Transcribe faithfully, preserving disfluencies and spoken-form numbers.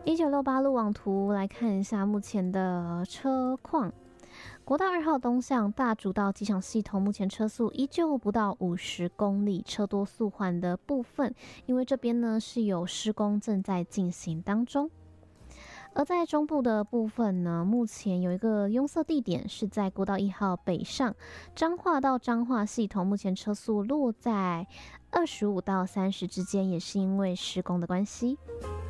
一九六八路网图来看一下目前的车况。国道二号东向大竹到机场系统，目前车速依旧不到五十公里，车多速缓的部分，因为这边呢是有施工正在进行当中。而在中部的部分呢，目前有一个拥塞地点是在国道一号北上，彰化到彰化系统，目前车速落在二十五到三十之间，也是因为施工的关系。